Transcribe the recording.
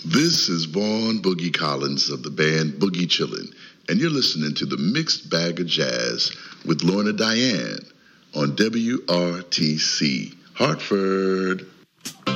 This is Vaughn Boogie Collins of the band Boogie Chillin', and you're listening to the Mixed Bag of Jazz with Lorna Diane on WRTC Hartford.